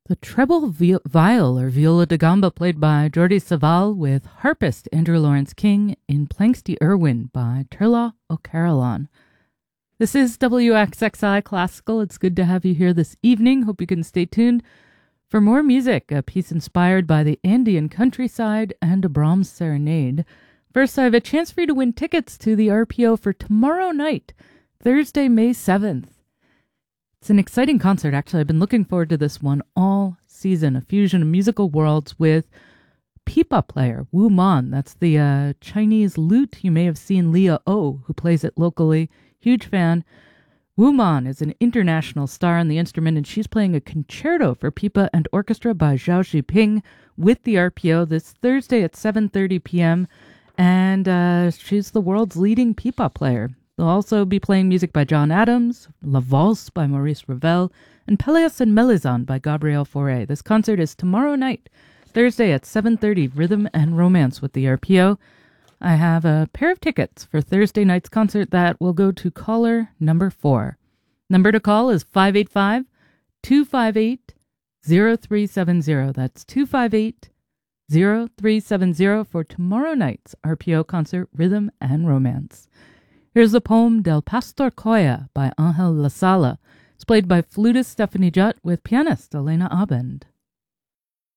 The treble viol or viola da gamba played by Jordi Savall with harpist Andrew Lawrence King in Planxty Irwin by Turlough O'Carolan. This is WXXI Classical. It's good to have you here this evening. Hope you can stay tuned for more music, a piece inspired by the Andean countryside and a Brahms serenade. First, I have a chance for you to win tickets to the RPO for tomorrow night, Thursday, May 7th. It's an exciting concert, actually. I've been looking forward to this one all season. A fusion of musical worlds with pipa player Wu Man. That's the Chinese lute. You may have seen Leah Oh, who plays it locally. Huge fan. Wu Man is an international star on the instrument, and she's playing a concerto for pipa and orchestra by Zhao Xiping with the RPO this Thursday at 7:30 p.m., and she's the world's leading pipa player. They'll also be playing music by John Adams, La Valse by Maurice Ravel, and Pelléas and Mélisande by Gabriel Fauré. This concert is tomorrow night, Thursday at 7:30, Rhythm and Romance with the RPO. I have a pair of tickets for Thursday night's concert that will go to caller number 4. Number to call is 585-258-0370. That's 258-0370 for tomorrow night's RPO concert, Rhythm and Romance. Here's the poem Del Pastor Coya by Angel La Sala. It's played by flutist Stephanie Jutt with pianist Elena Abend.